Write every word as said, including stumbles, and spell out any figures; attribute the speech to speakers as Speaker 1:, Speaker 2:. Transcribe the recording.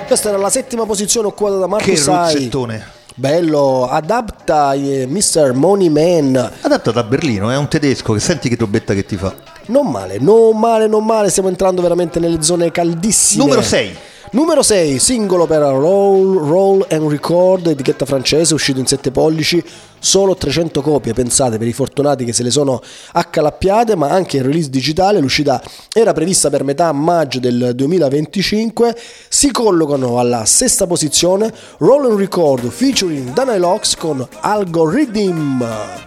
Speaker 1: Questa era la settima posizione occupata da Marco
Speaker 2: Che
Speaker 1: Sai.
Speaker 2: ruzzettone.
Speaker 1: Bello, adatta eh, mister Money Man.
Speaker 2: Adatta da Berlino, è un tedesco che senti che trombetta che ti fa.
Speaker 1: Non male, non male, non male, stiamo entrando veramente nelle zone caldissime.
Speaker 2: Numero sei.
Speaker 1: Numero sei, singolo per Roll, Roll and Record, etichetta francese, uscito in sette pollici, solo trecento copie, pensate, per i fortunati che se le sono accalappiate, ma anche il release digitale, l'uscita era prevista per metà maggio del duemilaventicinque, si collocano alla sesta posizione, Roll and Record featuring Daniel Ox con Algorithm.